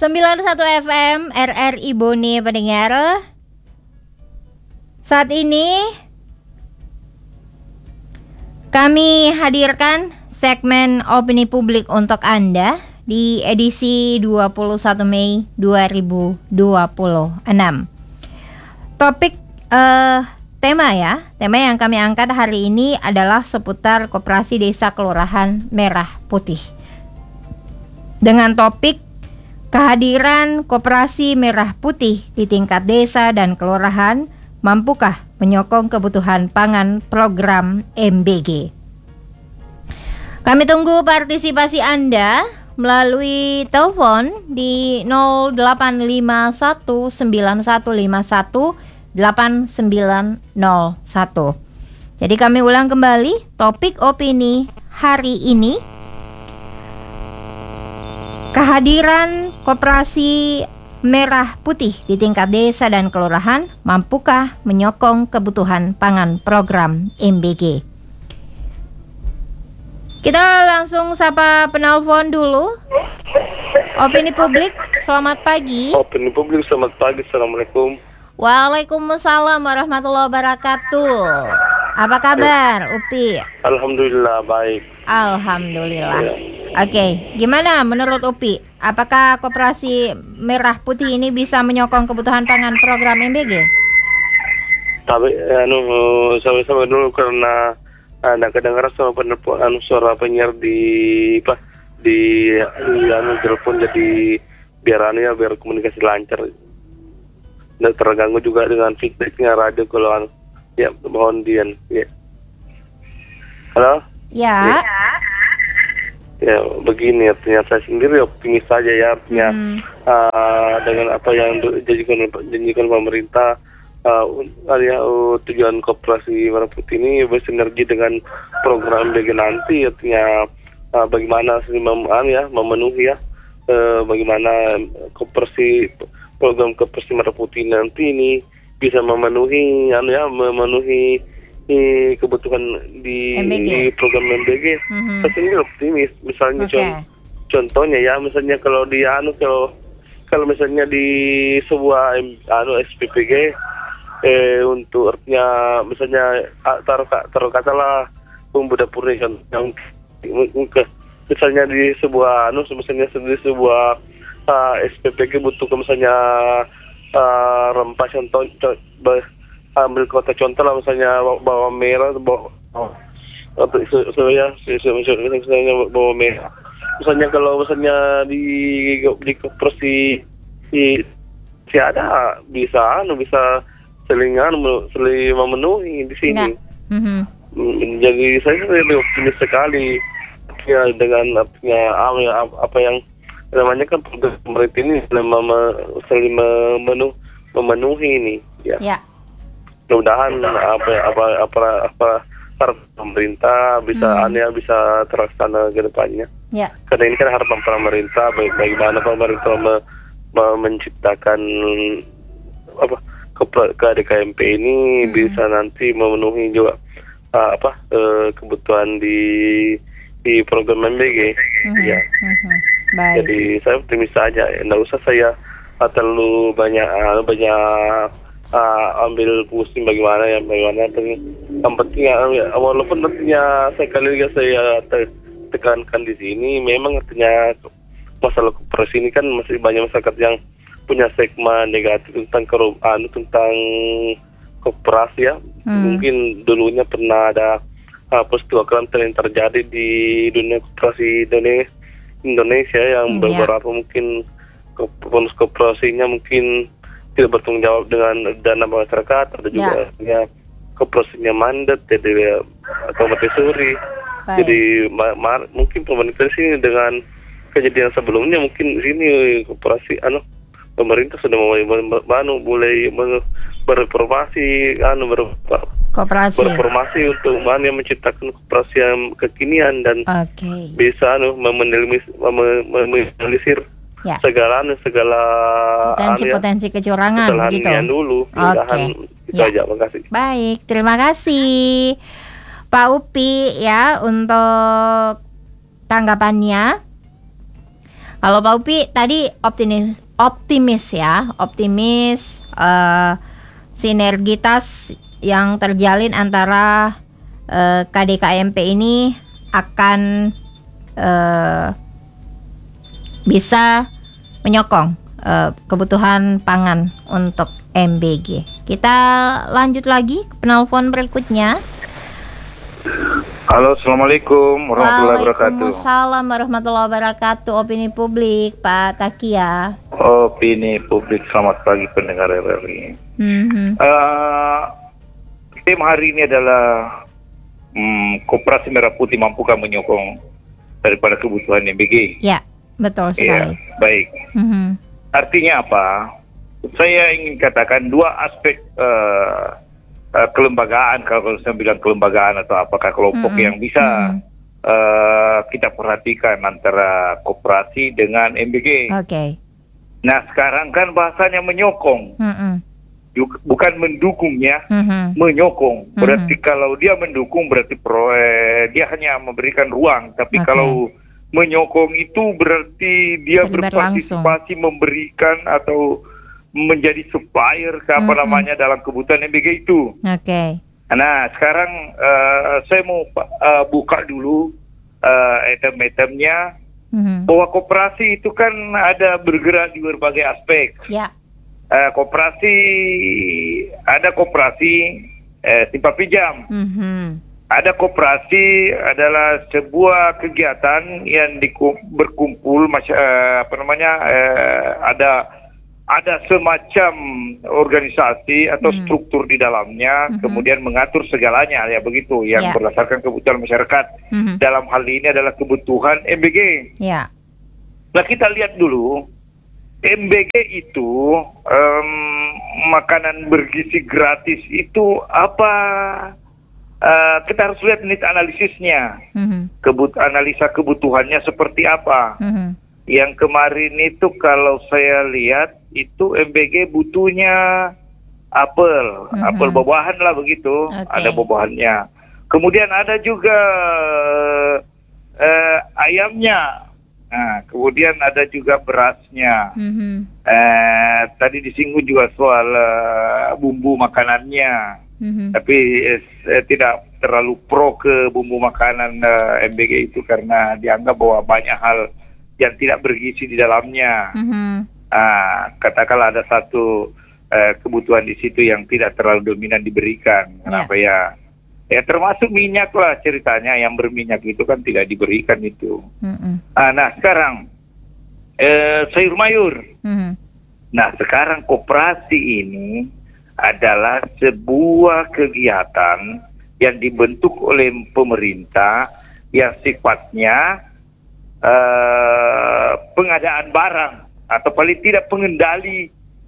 91 FM RRI Bone pendengar. Saat ini kami hadirkan segmen opini publik untuk Anda di edisi 21 Mei 2026. Topik tema yang kami angkat hari ini adalah seputar Koperasi Desa Kelurahan Merah Putih. Dengan topik kehadiran Koperasi Merah Putih di tingkat desa dan kelurahan mampukah menyokong kebutuhan pangan program MBG? Kami tunggu partisipasi Anda melalui telepon di 085191518901. Jadi kami ulang kembali topik opini hari ini. Kehadiran Koperasi Merah Putih di tingkat desa dan kelurahan mampukah menyokong kebutuhan pangan program MBG? Kita langsung sapa penelpon dulu. Opini publik, selamat pagi. Opini publik, selamat pagi. Assalamualaikum. Waalaikumsalam warahmatullahi wabarakatuh. Apa kabar, Upi? Alhamdulillah baik. Alhamdulillah. Oke, gimana menurut Upi? Apakah Koperasi Merah Putih ini bisa menyokong kebutuhan pangan program MBG? Tapi sama dulu karena kedengaran suara penyiar di telepon, jadi biar komunikasi lancar. Dan terganggu juga dengan feedbacknya radio kalau ya mohon dian ya. Halo? Ya. Ya begini, artinya saya sendiri optimis saja ya, artinya dengan apa yang dijanjikan pemerintah, tujuan Koperasi Merah Putih ini bersinergi dengan program MBG nanti, artinya bagaimana memenuhi bagaimana program Koperasi Merah Putih nanti ini bisa memenuhi kebutuhan di program MBG. Saya sendiri optimis. Misalnya contohnya ya, misalnya kalau misalnya di sebuah SPPG untuk artinya misalnya taruh katalah bumbu dapur yang misalnya di sebuah SPPG butuh misalnya rempah, contoh ambil kota contoh lah, misalnya bawang merah, bawang merah. Misalnya kalau misalnya di Koperasi ada bisa seling memenuhi di sini. Jadi saya lebih optimis sekali ya dengan apa yang namanya kan pemerintah ini saling memenuhi ini ya. Mudah-mudahan apa pemerintah bisa terlaksana ke depannya. Ya. Karena ini kan harapan pemerintah, bagaimana pemerintah menciptakan KDKMP ini bisa nanti memenuhi juga kebutuhan di program MBG. Ya. Baik. Jadi saya optimis saja, tidak usah saya terlalu banyak ambil pusing bagaimana. Yang penting walaupun artinya saya tekankan di sini, memang artinya masalah koperasi ini kan masih banyak masyarakat yang punya stigma negatif tentang koperasi ya. Mungkin dulunya pernah ada peristiwa kelam yang terjadi di dunia koperasi Indonesia yang beberapa mungkin bonus koperasinya mungkin tidak bertanggung jawab dengan dana masyarakat, ada juga koperasinya mandat atau mati suri. Jadi mungkin pemerintah sini dengan kejadian sebelumnya mungkin sini koperasi pemerintah sudah mulai berreformasi berformasi untuk menciptakan koperasi yang kekinian dan bisa meminimalisir segala potensi kecurangan gitu. Dulu. Itu aja, makasih. Baik, terima kasih Pak Upi ya untuk tanggapannya. Kalau Pak Upi tadi optimis ya, sinergitas yang terjalin antara KDKMP ini akan bisa menyokong kebutuhan pangan untuk MBG. Kita lanjut lagi ke penelpon berikutnya. Halo, assalamualaikum warahmatullahi wabarakatuh. Waalaikumsalam warahmatullahi wabarakatuh. Opini publik, Pak Takia. Opini publik, selamat pagi pendengar RRI. Tema hari ini adalah Koperasi Merah Putih mampukah menyokong daripada kebutuhan MBG? Ya, betul sekali. Ya, baik. Artinya apa? Saya ingin katakan dua aspek kelembagaan, kalau saya bilang kelembagaan atau apakah kelompok yang bisa kita perhatikan antara koperasi dengan MBG. Oke. Nah, sekarang kan bahasanya menyokong, bukan mendukungnya, menyokong. Berarti kalau dia mendukung berarti dia hanya memberikan ruang, tapi kalau menyokong itu berarti dia berpartisipasi memberikan atau menjadi supplier ke dalam kebutuhan MBG itu. Oke. Nah, sekarang saya mau buka dulu item-itemnya bahwa koperasi itu kan ada bergerak di berbagai aspek. Ya. Koperasi simpan pinjam. Ada koperasi adalah sebuah kegiatan yang berkumpul ada semacam organisasi atau struktur di dalamnya, kemudian mengatur segalanya, ya begitu, yang berdasarkan kebutuhan masyarakat. Dalam hal ini adalah kebutuhan MBG. Ya. Nah, kita lihat dulu, MBG itu makanan bergizi gratis itu apa? Kita harus lihat menit analisisnya, analisa kebutuhannya seperti apa. Yang kemarin itu kalau saya lihat itu MBG butuhnya apel buah-buahan lah begitu, ada buah-buahannya. Kemudian ada juga ayamnya, kemudian ada juga berasnya. Tadi disinggung juga soal bumbu makanannya, tapi tidak terlalu pro ke bumbu makanan MBG itu karena dianggap bahwa banyak hal yang tidak bergizi di dalamnya. Katakanlah ada satu kebutuhan di situ yang tidak terlalu dominan diberikan. Kenapa ya? Ya termasuk minyak lah ceritanya, yang berminyak itu kan tidak diberikan itu. Nah sekarang sayur mayur. Nah sekarang koperasi ini adalah sebuah kegiatan yang dibentuk oleh pemerintah yang sifatnya pengadaan barang atau paling tidak pengendali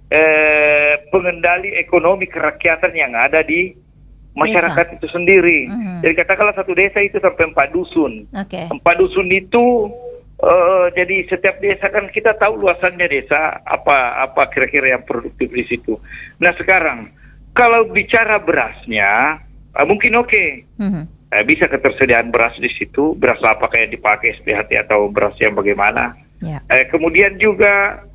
ekonomi kerakyatan yang ada di masyarakat itu sendiri. Jadi katakanlah satu desa itu sampai 4 dusun. 4 dusun itu jadi setiap desa kan kita tahu luasannya desa apa kira-kira yang produktif di situ. Nah sekarang kalau bicara berasnya mungkin bisa ketersediaan beras di situ, beras apa kayak dipakai SPHT atau beras yang bagaimana. Kemudian juga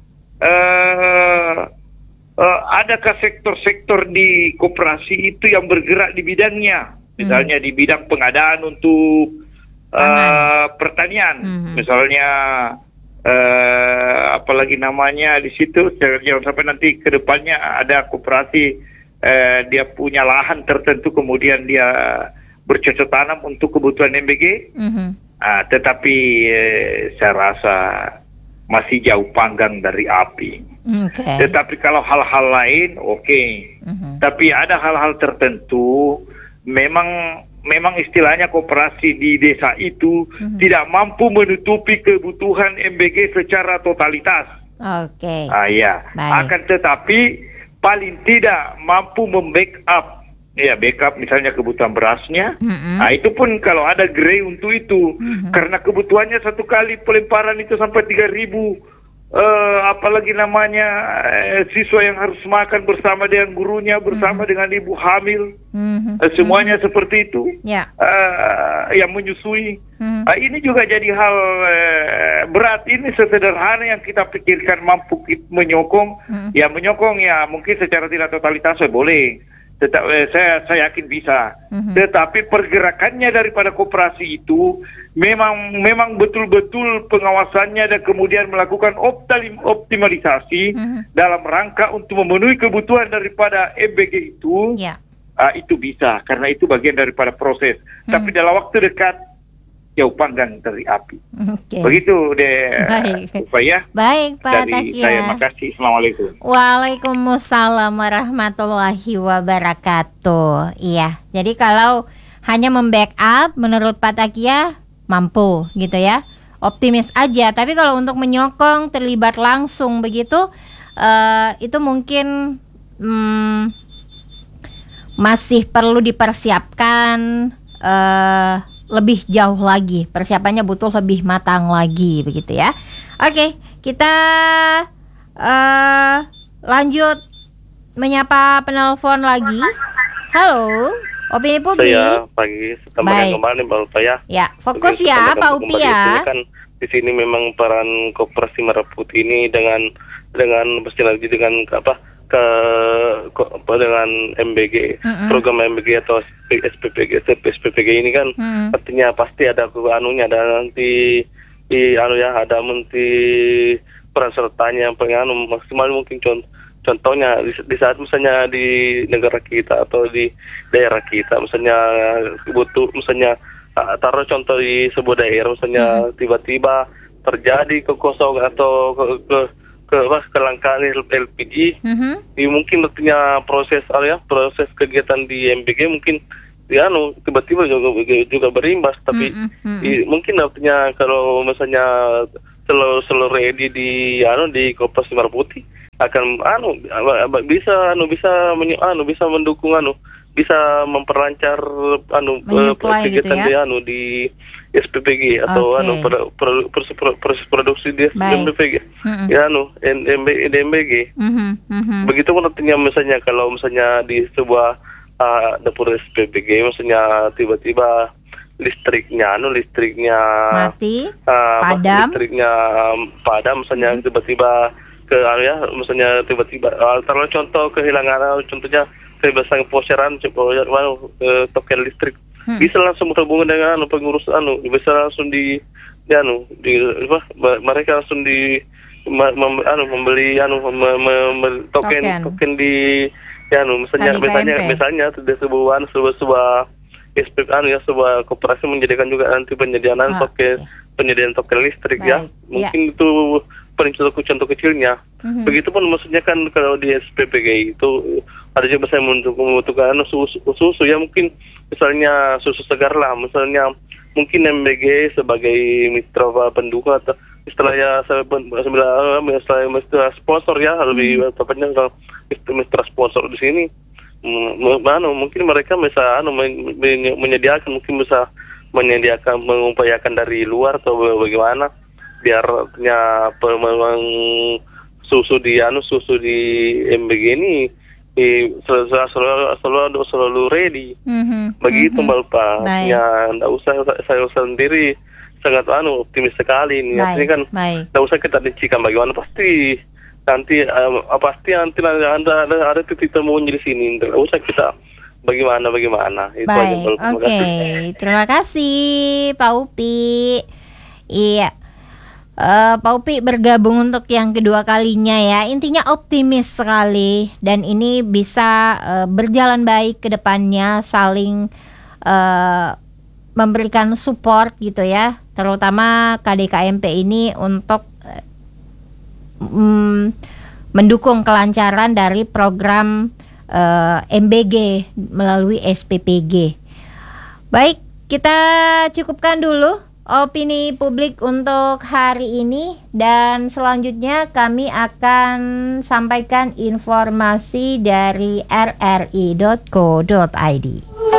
adakah sektor-sektor di koperasi itu yang bergerak di bidangnya, misalnya di bidang pengadaan untuk pertanian, misalnya apalagi namanya di situ, jangan sampai nanti ke depannya ada koperasi dia punya lahan tertentu kemudian dia bercocok tanam untuk kebutuhan MBG, tetapi saya rasa masih jauh panggang dari api. Tetapi kalau hal-hal lain, tapi ada hal-hal tertentu, memang istilahnya koperasi di desa itu tidak mampu menutupi kebutuhan MBG secara totalitas. Akan tetapi paling tidak mampu membackup. Backup misalnya kebutuhan berasnya. Itu pun kalau ada grey untuk itu. Karena kebutuhannya satu kali pelemparan itu sampai 3.000 apalagi namanya siswa yang harus makan bersama dengan gurunya, bersama dengan ibu hamil, semuanya seperti itu, yang menyusui. Ini juga jadi hal berat. Ini sesederhana yang kita pikirkan mampu menyokong, ya mungkin secara tidak totalitas boleh. Saya yakin bisa. Tetapi pergerakannya daripada koperasi itu memang betul-betul pengawasannya dan kemudian melakukan optimalisasi dalam rangka untuk memenuhi kebutuhan daripada MBG itu. Itu bisa, karena itu bagian daripada proses. Tapi dalam waktu dekat jauh panggang dari api. Begitu deh. Baik Pak dari Takia. Saya makasih. Assalamualaikum. Waalaikumsalam warahmatullahi wabarakatuh. Iya. Jadi kalau hanya membackup menurut Pak Takia mampu gitu ya. Optimis aja. Tapi kalau untuk menyokong terlibat langsung begitu itu mungkin masih perlu dipersiapkan lebih jauh lagi, persiapannya butuh lebih matang lagi begitu ya. Oke, kita lanjut menyapa penelpon lagi. Halo, Opini Publik. Saya pagi tambahkan kembali Mbak Upaya. Ya, fokus ya Pak Upi ya. Kan di sini memang peran Koperasi Merah Putih ini dengan bersinergi dengan dengan MBG, program MBG atau SPPG ini kan artinya pasti ada anunya, ada nanti ada menteri peran sertanya yang maksimal mungkin. Contohnya di saat misalnya di negara kita atau di daerah kita misalnya butuh, misalnya taruh contoh di sebuah daerah misalnya tiba-tiba terjadi kekosongan atau kelangkaan LPG, mungkin artinya proses kegiatan di MBG mungkin tiba-tiba juga berimbas. Tapi mungkin artinya kalau misalnya selalu ready di Koperasi Merah Putih akan bisa mendukung bisa memperlancar kegiatan gitu ya? Di SPPG atau proses produksi di MBG MBG. Begitu pun artinya misalnya kalau misalnya di sebuah dapur SPPG misalnya tiba-tiba listriknya mati, padam, misalnya tiba-tiba misalnya tiba-tiba taruh contoh kehilangan contohnya kebebasan poseran token listrik, bisa langsung berhubungan dengan pengurus bisa langsung mereka langsung membeli token di misalnya di sebuah sebuah koperasi menyediakan juga nanti penyediaan token listrik. Mungkin itu paling contoh kecilnya. Begitupun maksudnya kan kalau di SPPG itu ada juga saya membutuhkan susu ya, mungkin misalnya susu segar lah, misalnya mungkin MBG sebagai mitra pendukung atau istilahnya sponsor ya, lebih tepatnya mitra sponsor di sini. Mungkin mereka bisa menyediakan, mengupayakan dari luar atau bagaimana biar memang susu di MBG ini selalu ready. Begitu Mbak Lupa. Ya, enggak usah saya sendiri sangat optimis sekali ini. Artinya kan enggak usah kita dicikan bagaimana, pasti nanti ada titik temunya di sini. Enggak usah kita bagaimana. Itu baik, aja. Oke. Terima kasih Pak Upi. Iya. Pak Upi bergabung untuk yang kedua kalinya ya. Intinya optimis sekali dan ini bisa berjalan baik ke depannya, saling memberikan support gitu ya. Terutama KDKMP ini untuk mendukung kelancaran dari program MBG melalui SPPG. Baik, kita cukupkan dulu opini publik untuk hari ini dan selanjutnya kami akan sampaikan informasi dari rri.co.id.